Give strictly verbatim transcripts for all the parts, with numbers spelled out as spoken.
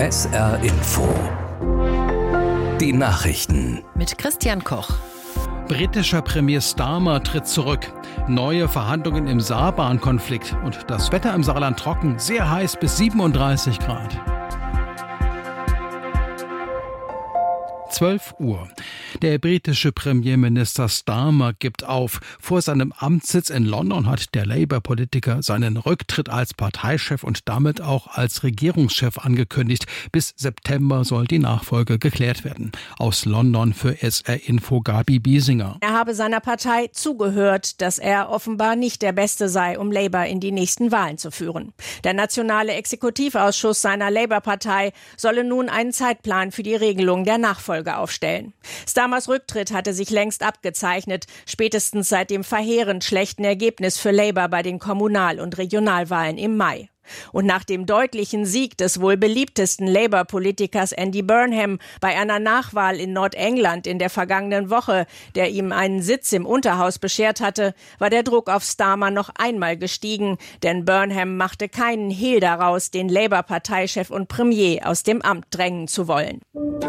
S R Info. Die Nachrichten. Mit Christian Koch. Britischer Premier Starmer tritt zurück. Neue Verhandlungen im Saarbahn-Konflikt. Und das Wetter im Saarland trocken, sehr heiß bis siebenunddreißig Grad. zwölf Uhr. Der britische Premierminister Starmer gibt auf. Vor seinem Amtssitz in London hat der Labour-Politiker seinen Rücktritt als Parteichef und damit auch als Regierungschef angekündigt. Bis September soll die Nachfolge geklärt werden. Aus London für S R Info Gabi Biesinger. Er habe seiner Partei zugehört, dass er offenbar nicht der Beste sei, um Labour in die nächsten Wahlen zu führen. Der nationale Exekutivausschuss seiner Labour-Partei solle nun einen Zeitplan für die Regelung der Nachfolge aufstellen. Starmers Rücktritt hatte sich längst abgezeichnet, spätestens seit dem verheerend schlechten Ergebnis für Labour bei den Kommunal- und Regionalwahlen im Mai. Und nach dem deutlichen Sieg des wohl beliebtesten Labour-Politikers Andy Burnham bei einer Nachwahl in Nordengland in der vergangenen Woche, der ihm einen Sitz im Unterhaus beschert hatte, war der Druck auf Starmer noch einmal gestiegen, denn Burnham machte keinen Hehl daraus, den Labour-Parteichef und Premier aus dem Amt drängen zu wollen.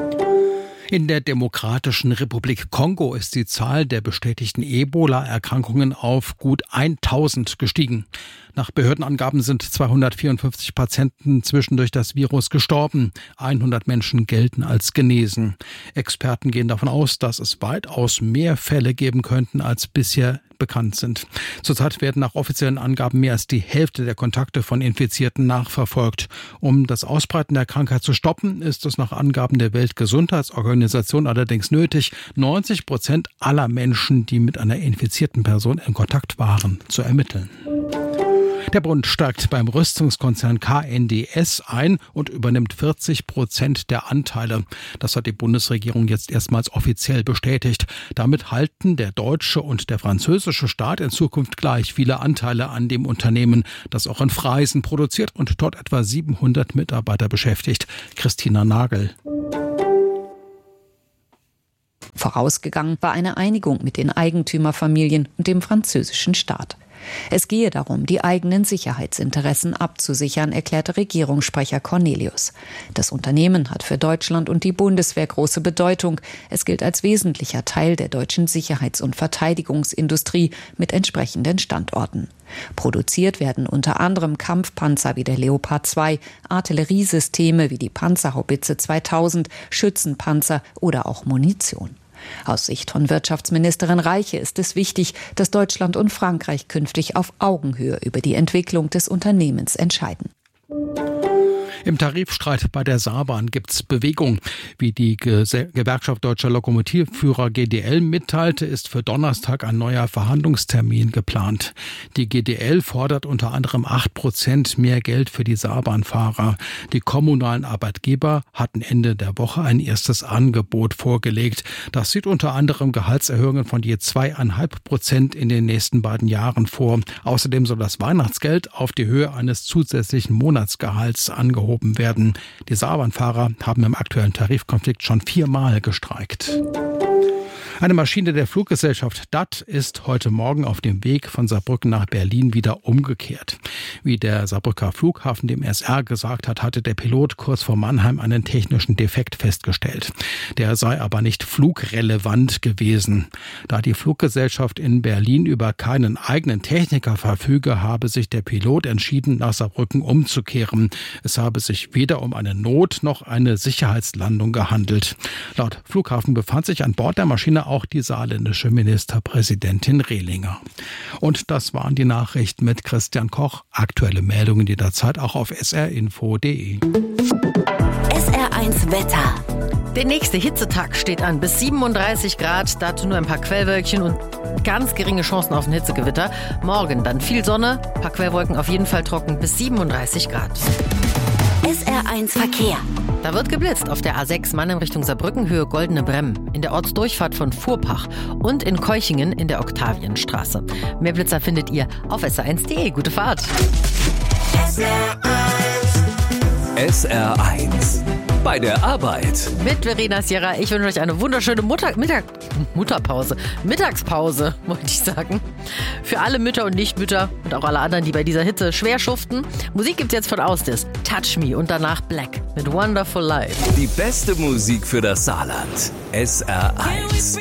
In der Demokratischen Republik Kongo ist die Zahl der bestätigten Ebola-Erkrankungen auf gut tausend gestiegen. Nach Behördenangaben sind zweihundertvierundfünfzig Patienten inzwischen durch das Virus gestorben. hundert Menschen gelten als genesen. Experten gehen davon aus, dass es weitaus mehr Fälle geben könnten, als bisher bekannt sind. Zurzeit werden nach offiziellen Angaben mehr als die Hälfte der Kontakte von Infizierten nachverfolgt. Um das Ausbreiten der Krankheit zu stoppen, ist es nach Angaben der Weltgesundheitsorganisation allerdings nötig, neunzig Prozent aller Menschen, die mit einer infizierten Person in Kontakt waren, zu ermitteln. Der Bund steigt beim Rüstungskonzern K N D S ein und übernimmt vierzig Prozent der Anteile. Das hat die Bundesregierung jetzt erstmals offiziell bestätigt. Damit halten der deutsche und der französische Staat in Zukunft gleich viele Anteile an dem Unternehmen, das auch in Freisen produziert und dort etwa siebenhundert Mitarbeiter beschäftigt. Christina Nagel. Vorausgegangen war eine Einigung mit den Eigentümerfamilien und dem französischen Staat. Es gehe darum, die eigenen Sicherheitsinteressen abzusichern, erklärte Regierungssprecher Cornelius. Das Unternehmen hat für Deutschland und die Bundeswehr große Bedeutung. Es gilt als wesentlicher Teil der deutschen Sicherheits- und Verteidigungsindustrie mit entsprechenden Standorten. Produziert werden unter anderem Kampfpanzer wie der Leopard zwei, Artilleriesysteme wie die Panzerhaubitze zweitausend, Schützenpanzer oder auch Munition. Aus Sicht von Wirtschaftsministerin Reiche ist es wichtig, dass Deutschland und Frankreich künftig auf Augenhöhe über die Entwicklung des Unternehmens entscheiden. Im Tarifstreit bei der Saarbahn gibt's Bewegung. Wie die Gewerkschaft Deutscher Lokomotivführer G D L mitteilte, ist für Donnerstag ein neuer Verhandlungstermin geplant. Die G D L fordert unter anderem acht Prozent mehr Geld für die Saarbahnfahrer. Die kommunalen Arbeitgeber hatten Ende der Woche ein erstes Angebot vorgelegt. Das sieht unter anderem Gehaltserhöhungen von je zwei Komma fünf Prozent in den nächsten beiden Jahren vor. Außerdem soll das Weihnachtsgeld auf die Höhe eines zusätzlichen Monatsgehalts angehoben werden. Die Saarbahnfahrer haben im aktuellen Tarifkonflikt schon viermal gestreikt. Eine Maschine der Fluggesellschaft D A T ist heute Morgen auf dem Weg von Saarbrücken nach Berlin wieder umgekehrt. Wie der Saarbrücker Flughafen dem S R gesagt hat, hatte der Pilot kurz vor Mannheim einen technischen Defekt festgestellt. Der sei aber nicht flugrelevant gewesen. Da die Fluggesellschaft in Berlin über keinen eigenen Techniker verfüge, habe sich der Pilot entschieden, nach Saarbrücken umzukehren. Es habe sich weder um eine Not- noch eine Sicherheitslandung gehandelt. Laut Flughafen befand sich an Bord der Maschine auch die saarländische Ministerpräsidentin Rehlinger. Und das waren die Nachrichten mit Christian Koch. Aktuelle Meldungen jederzeit auch auf s r info punkt d e. S R eins Wetter. Der nächste Hitzetag steht an. Bis siebenunddreißig Grad, dazu nur ein paar Quellwölkchen und ganz geringe Chancen auf ein Hitzegewitter. Morgen dann viel Sonne, ein paar Quellwolken auf jeden Fall trocken, bis siebenunddreißig Grad. S R eins Verkehr. Da wird geblitzt auf der A sechs Mannheim Richtung Saarbrücken, Höhe Goldene Bremm, in der Ortsdurchfahrt von Furpach und in Keuchingen in der Oktavienstraße. Mehr Blitzer findet ihr auf s r eins punkt d e. Gute Fahrt. S R eins. S R eins. bei der Arbeit. Mit Verena Sierra. Ich wünsche euch eine wunderschöne Mutter, Mittag, Mutterpause. Mittagspause, wollte ich sagen. Für alle Mütter und Nichtmütter und auch alle anderen, die bei dieser Hitze schwer schuften. Musik gibt's jetzt von Austis. Touch Me und danach Black mit Wonderful Life. Die beste Musik für das Saarland. S R eins.